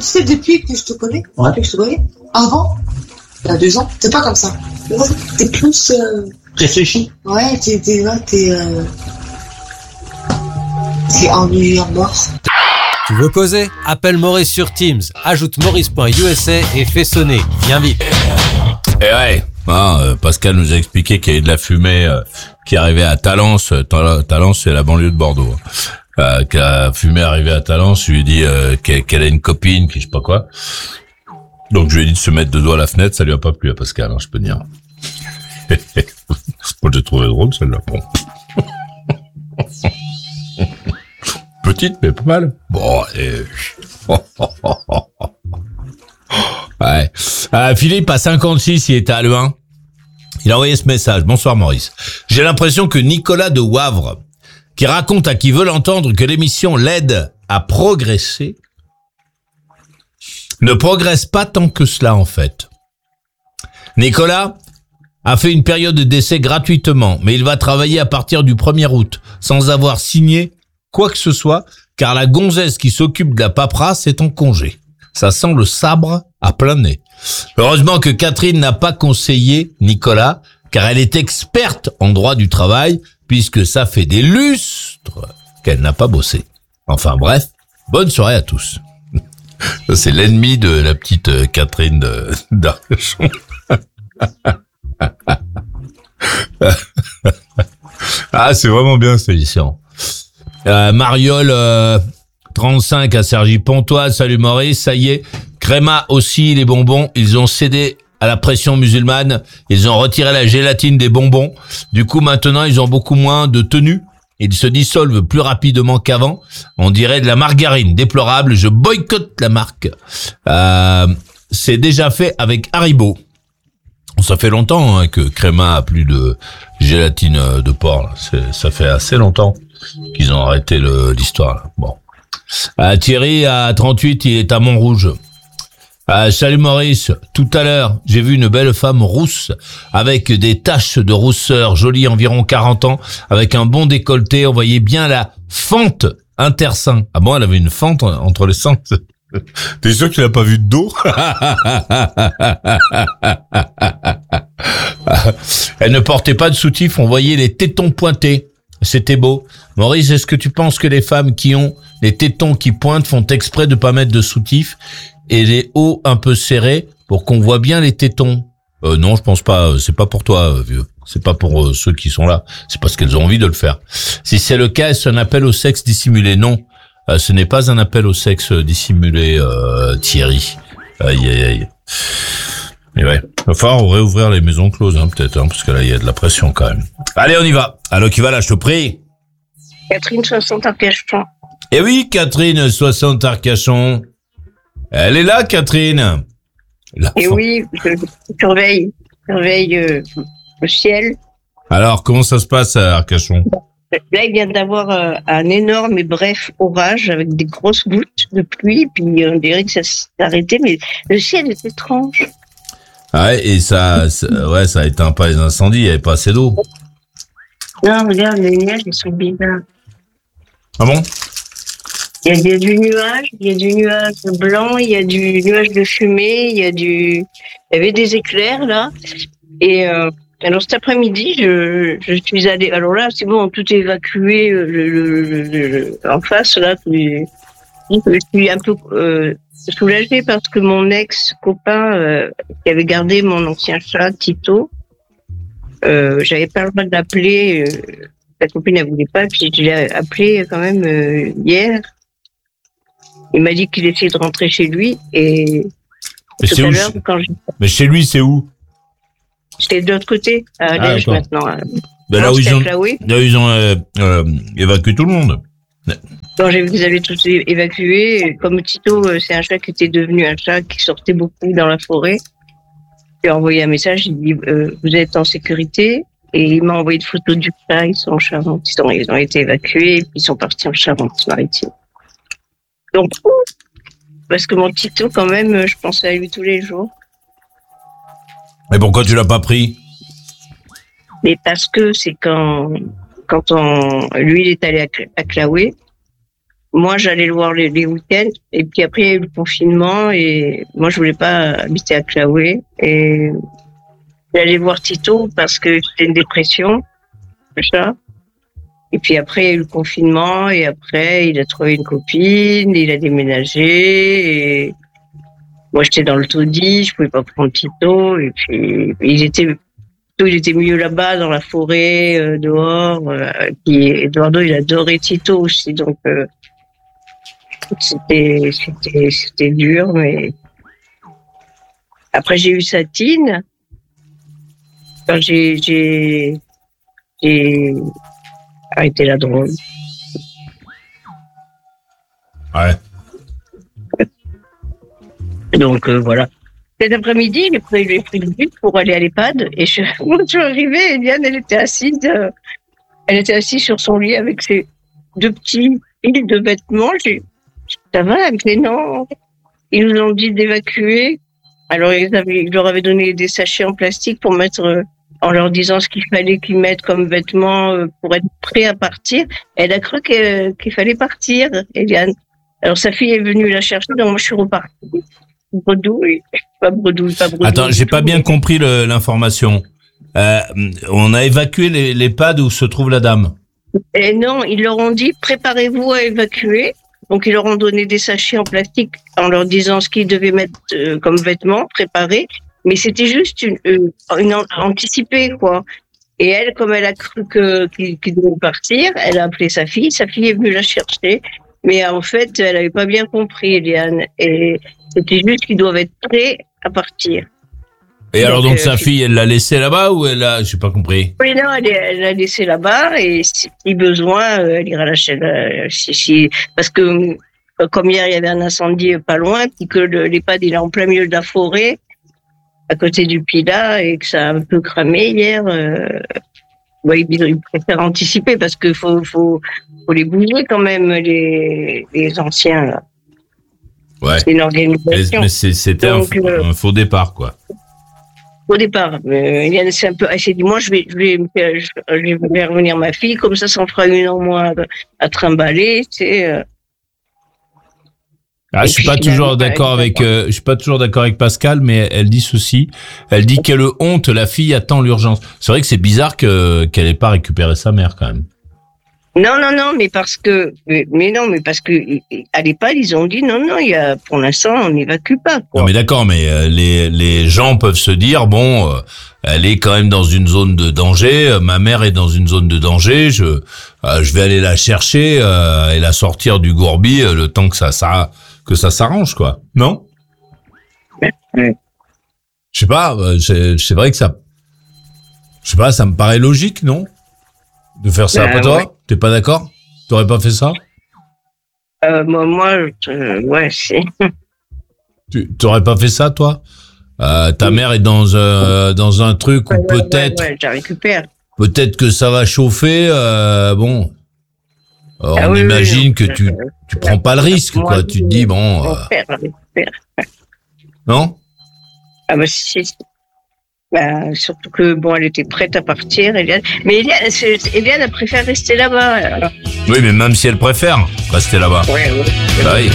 sais, depuis que je te connais, avant, il y a 2 ans, t'es pas comme ça. T'es plus... Réfléchi. Ouais, t'es ennuyé en mort. Tu veux causer? Appelle Maurice sur Teams, ajoute maurice.usa et fais sonner. Viens vite. Et ouais, Pascal nous a expliqué qu'il y avait de la fumée qui arrivait à Talence. Talence, c'est la banlieue de Bordeaux. Que la fumée arrivait à Talence, je lui ai dit qu'elle a une copine, qui je sais pas quoi. Donc je lui ai dit de se mettre 2 doigts à la fenêtre, ça lui a pas plu à Pascal, hein, je peux dire. Moi j'ai trouvé drôle celle-là. Bon. Petite mais pas mal. Bon, ouais. Philippe à 56, il était à Le 1. Il a envoyé ce message. Bonsoir Maurice. J'ai l'impression que Nicolas de Wavre, qui raconte à qui veut l'entendre que l'émission l'aide à progresser, ne progresse pas tant que cela en fait. Nicolas a fait une période d'essai gratuitement, mais il va travailler à partir du 1er août, sans avoir signé quoi que ce soit, car la gonzesse qui s'occupe de la paperasse est en congé. Ça sent le sabre à plein nez. Heureusement que Catherine n'a pas conseillé Nicolas, car elle est experte en droit du travail, puisque ça fait des lustres qu'elle n'a pas bossé. Enfin bref, bonne soirée à tous. C'est l'ennemi de la petite Catherine d'Arcachon. Ah, c'est vraiment bien cette édition. Mariole 35 à Sergi Pontoise, salut Maurice, ça y est. Créma aussi, les bonbons, ils ont cédé à la pression musulmane, ils ont retiré la gélatine des bonbons. Du coup, maintenant, ils ont beaucoup moins de tenue. Ils se dissolvent plus rapidement qu'avant. On dirait de la margarine, déplorable. Je boycotte la marque. C'est déjà fait avec Haribo. Ça fait longtemps que Créma a plus de gélatine de porc. Là. Ça fait assez longtemps qu'ils ont arrêté l'histoire. Là. Bon. Thierry, à 38, il est à Montrouge. Salut Maurice, tout à l'heure, j'ai vu une belle femme rousse avec des taches de rousseur, jolie, environ 40 ans, avec un bon décolleté, on voyait bien la fente interseins. Ah bon, elle avait une fente entre les seins. T'es sûr que tu l'as pas vu de dos? Elle ne portait pas de soutif, on voyait les tétons pointés. C'était beau. Maurice, est-ce que tu penses que les femmes qui ont les tétons qui pointent font exprès de pas mettre de soutif et les hauts un peu serrés pour qu'on voit bien les tétons? Non, je pense pas. C'est pas pour toi, vieux. C'est pas pour ceux qui sont là. C'est parce qu'elles ont envie de le faire. Si c'est le cas, est-ce un appel au sexe dissimulé? Non. Ce n'est pas un appel au sexe dissimulé, Thierry. Aïe, aïe, aïe. Mais ouais. Il va falloir réouvrir les maisons closes, peut-être, parce que là, il y a de la pression quand même. Allez, on y va. Allô, qui va là, je te prie? Catherine 60 Arcachon. Eh oui, Catherine 60 Arcachon. Elle est là, Catherine. Et oui, je surveille le ciel. Alors, comment ça se passe à Arcachon? Là, il vient d'avoir un énorme et bref orage avec des grosses gouttes de pluie, puis on dirait que ça s'est arrêté, mais le ciel est étrange. Ah ouais, et ça éteint pas les incendies, il n'y avait pas assez d'eau. Non, regarde, les nuages, ils sont bizarres. Ah bon? Il y a du nuage blanc, il y a du nuage de fumée, il y avait des éclairs, là. Et, alors cet après-midi, je suis allée. Alors là, c'est bon, tout est évacué en face là. Je suis un peu soulagée parce que mon ex-copain qui avait gardé mon ancien chat Tito, j'avais pas le droit de l'appeler. Sa copine ne voulait pas, puis je l'ai appelé quand même hier. Il m'a dit qu'il essayait de rentrer chez lui et tout à l'heure quand Mais chez lui, c'est où? C'était de l'autre côté, à Liège maintenant. Là où ils ont évacué tout le monde. Quand j'ai vu qu'ils avaient tous évacué, comme Tito, c'est un chat qui était devenu un chat qui sortait beaucoup dans la forêt. J'ai envoyé un message, il dit vous êtes en sécurité, et il m'a envoyé une photo du chat, ils sont en Charente, ils ont été évacués, et puis ils sont partis en Charente-Maritime. Donc, parce que mon Tito, quand même, je pensais à lui tous les jours. Mais pourquoi tu l'as pas pris? Mais parce que c'est quand lui, il est allé à Claoué, moi, j'allais le voir les week-ends. Et puis après, il y a eu le confinement. Et moi, je voulais pas habiter à Claouet. Et j'allais voir Tito parce que c'était une dépression. Ça. Et puis après, il y a eu le confinement. Et après, il a trouvé une copine. Il a déménagé. Et moi, j'étais dans le taudis. Je pouvais pas prendre Tito. Et puis, il était mieux là-bas, dans la forêt, dehors. Puis Eduardo, il adorait Tito aussi. Donc, c'était dur, mais après j'ai eu Satine quand j'ai arrêté la drogue. Ouais. Donc voilà. Cet après-midi, j'ai pris le bus pour aller à l'EHPAD et quand je suis arrivée, Eliane, elle était assise sur son lit avec ses 2 petits piles de vêtements. Ça va, mais non. Ils nous ont dit d'évacuer. Alors, ils leur avaient donné des sachets en plastique pour mettre, en leur disant ce qu'il fallait qu'ils mettent comme vêtements pour être prêts à partir. Elle a cru qu'il fallait partir, Eliane. Alors, sa fille est venue la chercher, donc moi, je suis repartie. Bredouille. Pas bredouille. Attends, j'ai pas bien compris l'information. On a évacué l'EHPAD où se trouve la dame. Et non, ils leur ont dit, préparez-vous à évacuer. Donc, ils leur ont donné des sachets en plastique en leur disant ce qu'ils devaient mettre comme vêtements préparés. Mais c'était juste une anticipée, quoi. Et elle, comme elle a cru qu'ils devaient partir, elle a appelé sa fille. Sa fille est venue la chercher. Mais en fait, elle avait pas bien compris, Eliane. Et c'était juste qu'ils doivent être prêts à partir. Et alors donc sa fille, elle l'a laissé là-bas ou j'ai pas compris. Oui, non, elle l'a laissé là-bas et si besoin, elle ira lâcher parce que comme hier il y avait un incendie pas loin, puis que l'EHPAD il est en plein milieu de la forêt, à côté du Pilat et que ça a un peu cramé hier. Ils préfèrent anticiper parce que faut les bouger quand même les anciens là. Ouais. C'est une organisation. Mais c'était un faux départ, quoi. Au départ, Eliane s'est un peu, elle s'est dit, moi, je vais faire revenir ma fille, comme ça en fera une en moins à trimballer, tu sais. Je suis pas toujours d'accord avec Pascal, mais elle dit ceci. Elle dit quelle honte, la fille attend l'urgence. C'est vrai que c'est bizarre qu'elle ait pas récupéré sa mère, quand même. Non, mais parce que à l'EHPAD, ils ont dit non, pour l'instant, on n'évacue pas, quoi. Non, mais d'accord, mais les gens peuvent se dire, bon, elle est quand même dans une zone de danger, ma mère est dans une zone de danger, je vais aller la chercher et la sortir du gourbi le temps que ça s'arrange, quoi. Non? Ouais. Je sais pas, c'est vrai que ça me paraît logique, non? De faire ça après toi? Ouais. T'es pas d'accord? T'aurais pas fait ça? Ouais, c'est... T'aurais pas fait ça, toi? Ta mère est dans un truc où peut-être... Ouais, je la récupère. Peut-être que ça va chauffer, bon... on imagine que tu prends pas le risque, quoi. Tu te dis, bon... Non? Ah bah si... surtout que elle était prête à partir, Eliane. Mais Eliane, elle préfère rester là-bas. Alors. Oui, mais même si elle préfère rester là-bas. Ouais. Bah oui.